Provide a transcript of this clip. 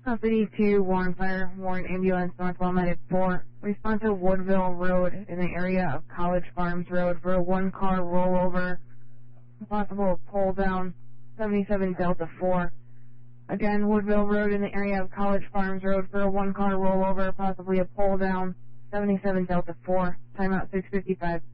Company 2, Warren Fire, Warren Ambulance, Northwell Medic 4. Respond to Woodville Road in the area of College Farms Road for a one-car rollover. Possible pull down, 77 Delta 4. Again, Woodville Road in the area of College Farms Road for a one-car rollover, possibly a pull down, 77 Delta 4. Timeout 6:55.